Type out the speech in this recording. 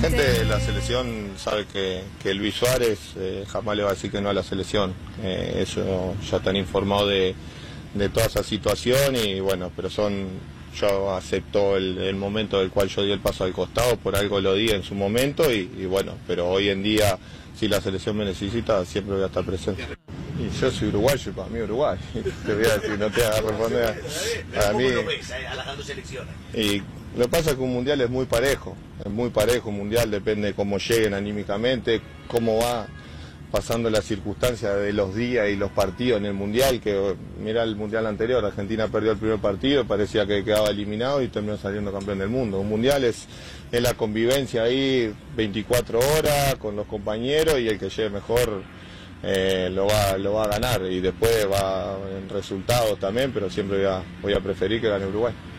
gente de la selección sabe que Luis Suárez jamás le va a decir que no a la selección. Eso ya están informados de toda esa situación y bueno, pero yo acepto el momento del cual yo di el paso al costado, por algo lo di en su momento y bueno, pero hoy en día si la selección me necesita siempre voy a estar presente. Y yo soy uruguayo, para mí Uruguay, te voy a decir, no te vas a responder a mí. ¿Cómo lo ves a las dos selecciones? Y lo que pasa es que un mundial es muy parejo un mundial, depende de cómo lleguen anímicamente, cómo va pasando las circunstancias de los días y los partidos en el mundial, que mira el mundial anterior, Argentina perdió el primer partido, parecía que quedaba eliminado y terminó saliendo campeón del mundo. Un mundial es la convivencia ahí 24 horas con los compañeros y el que llegue mejor lo va a ganar y después va en resultados también, pero siempre voy a preferir que gane Uruguay.